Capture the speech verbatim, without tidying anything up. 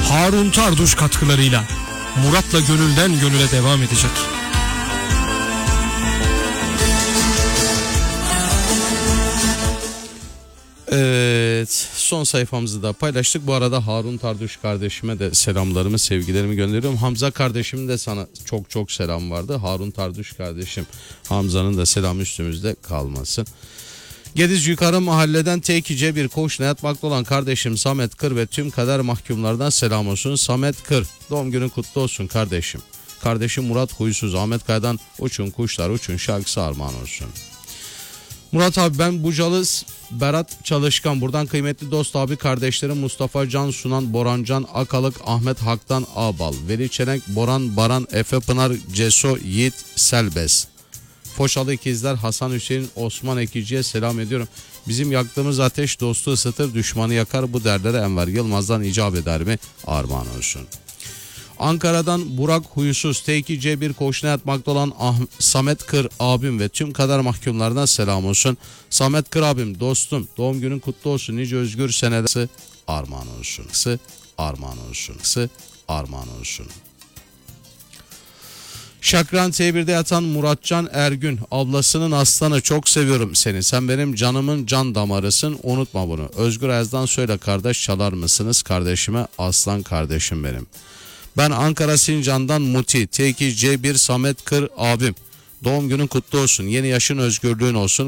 Harun Tarduş katkılarıyla Murat'la gönülden gönüle devam edecek. Evet, son sayfamızı da paylaştık. Bu arada Harun Tarduş kardeşime de selamlarımı, sevgilerimi gönderiyorum. Hamza kardeşim de sana çok çok selam vardı. Harun Tarduş kardeşim, Hamza'nın da selamı üstümüzde kalmasın. Gediz Yukarı Mahalleden T iki C bir koğuşuna yatmakta olan kardeşim Samet Kır ve tüm kader mahkumlardan selam olsun. Samet Kır, doğum günün kutlu olsun kardeşim. Kardeşim Murat Huysuz, Ahmet Kaya'dan Uçun Kuşlar Uçun şarkısı armağan olsun. Murat abi, ben Bucalı Berat Çalışkan. Buradan kıymetli dost abi kardeşlerim Mustafa Can Sunan, Boran Can Akalık, Ahmet Hak'tan Ağbal, Veli Çelenk, Boran Baran, Efe Pınar, Ceso Yiğit Selbez, Foşalı ikizler Hasan Hüseyin Osman Ekici'ye selam ediyorum. Bizim yaktığımız ateş dostu ısıtır, düşmanı yakar, bu derlere Enver Yılmaz'dan icap eder mi? Armağan olsun. Ankara'dan Burak Huysuz, T iki C bir koğuşuna yatmakta olan Ah- Samet Kır abim ve tüm kader mahkumlardan selam olsun. Samet Kır abim, dostum, doğum günün kutlu olsun. Nice özgür seneler armağan olsun. Sı armağan olsun. Sı armağan olsun. Şakran T bir'de yatan Muratcan Ergün, ablasının aslanı, çok seviyorum seni. Sen benim canımın can damarısın, unutma bunu. Özgür Ayaz'dan söyle kardeş, çalar mısınız kardeşime, aslan kardeşim benim. Ben Ankara Sincan'dan Muti, T iki C bir Samet Kır abim. Doğum günün kutlu olsun. Yeni yaşın özgürlüğün olsun.